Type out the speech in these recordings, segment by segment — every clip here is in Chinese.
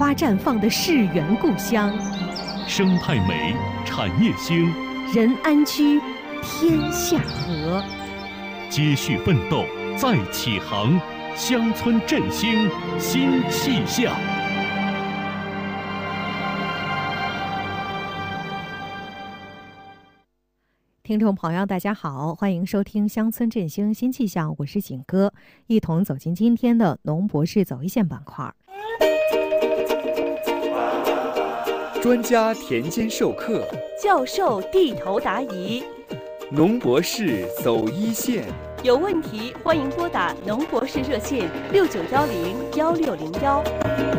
花绽放的世园故乡， 生态美，产业兴， 人安居，天下和。 接续奋斗，再起航，乡村振兴新气象。 听众朋友大家好，欢迎收听乡村振兴新气象，我是景哥，一同走进今天的农博士走一线板块。 专家田间授课， 教授地头答疑， 农博士走一线。 有问题欢迎拨打农博士热线69101601。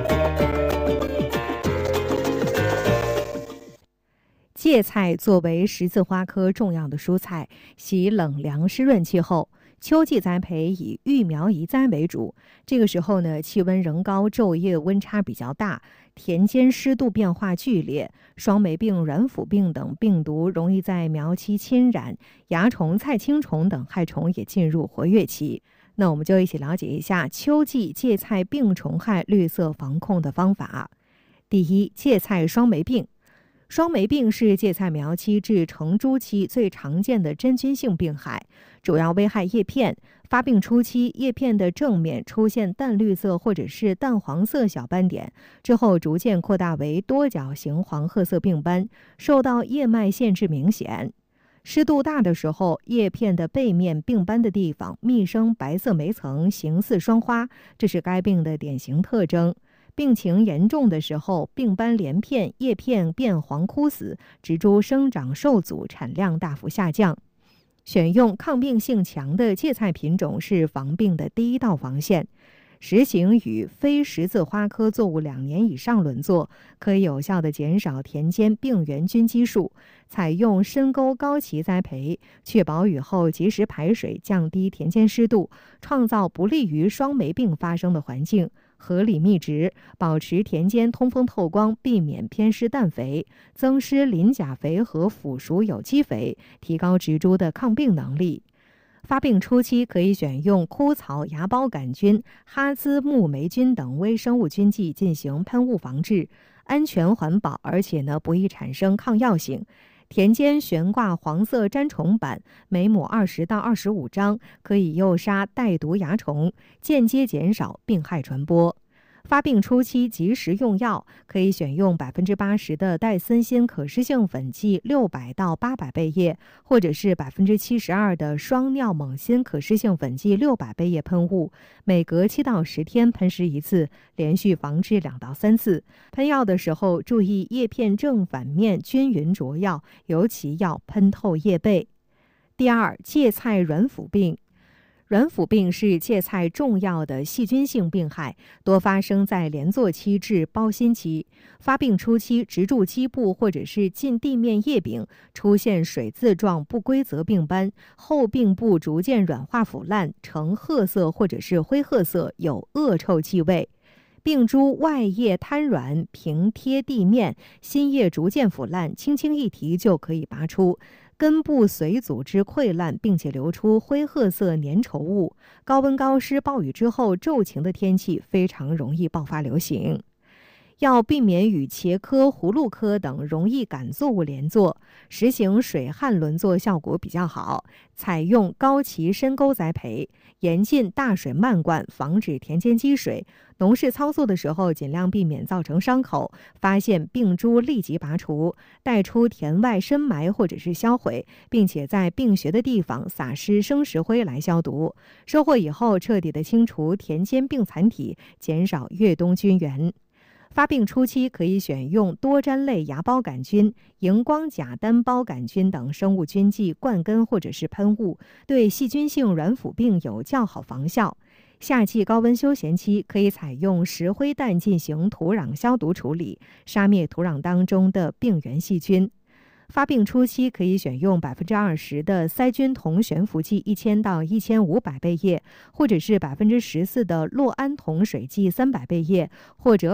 芥菜作为十字花科重要的蔬菜，喜冷凉湿润气候。秋季栽培以育苗移栽为主，这个时候呢，气温仍高，昼夜温差比较大，田间湿度变化剧烈，霜霉病、软腐病等病毒容易在苗期侵染，蚜虫、菜青虫等害虫也进入活跃期。那我们就一起了解一下秋季芥菜病虫害绿色防控的方法。第一，芥菜霜霉病。霜霉病是芥菜苗期至成株期最常见的真菌性病害，主要危害叶片。发病初期，叶片的正面出现淡绿色或者是淡黄色小斑点，之后逐渐扩大为多角形黄褐色病斑，受到叶脉限制明显。湿度大的时候，叶片的背面病斑的地方密生白色霉层，形似霜花，这是该病的典型特征。病情严重的时候，病斑连片，叶片变黄枯死，植株生长受阻，产量大幅下降。选用抗病性强的芥菜品种是防病的第一道防线。实行与非十字花科作物2年以上轮作，可以有效地减少田间病原菌基数。采用深沟高畦栽培，确保雨后及时排水，降低田间湿度，创造不利于霜霉病发生的环境。合理密植，保持田间通风透光，避免偏施氮肥，增施磷钾肥和腐熟有机肥，提高植株的抗病能力。发病初期可以选用枯草芽孢杆菌、哈兹木霉菌等微生物菌剂进行喷雾防治，安全环保，而且不易产生抗药性。田间悬挂黄色粘虫板，每亩20到25张，可以诱杀带毒蚜虫，间接减少病害传播。发病初期及时用药，可以选用80%的戴森锌可施性粉剂600到800倍液，或者是72%的双尿锰锌可施性粉剂600倍液喷雾，每隔7到10天喷施一次，连续防治2到3次。喷药的时候注意叶片正反面均匀着药，尤其要喷透叶背。第二，芥菜软腐病。软腐病是芥菜重要的细菌性病害，多发生在连作期至苞心期。发病初期，植株基部或者是近地面叶柄出现水渍状不规则病斑，后病部逐渐软化腐烂，呈褐色或者是灰褐色，有恶臭气味。病株外叶瘫软，平贴地面，新叶逐渐腐烂，轻轻一提就可以拔出。根部髓组织溃烂，并且流出灰褐色粘稠物。高温高湿暴雨之后，骤晴的天气非常容易爆发流行。要避免与茄科、葫芦科等容易感作物连作，实行水旱轮作效果比较好。采用高畦深沟栽培，严禁大水漫灌，防止田间积水。农事操作的时候，尽量避免造成伤口，发现病株立即拔除，带出田外深埋或者是销毁，并且在病学的地方撒施生石灰来消毒。收获以后，彻底的清除田间病残体，减少越冬菌源。发病初期可以选用多粘类芽孢杆菌、荧光甲单孢杆菌等生物菌剂灌根或者是喷雾，对细菌性软腐病有较好防效。夏季高温休闲期可以采用石灰弹进行土壤消毒处理，杀灭土壤当中的病原细菌。发病初期可以选用20%的塞菌酮悬浮剂1000到1500倍液，或者是14%的洛氨酮水剂300倍液，或者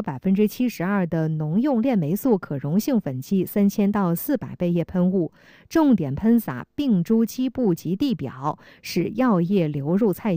72%的农用链霉素可溶性粉剂3000到400倍液喷雾，重点喷洒病株基部及地表，使药液流入菜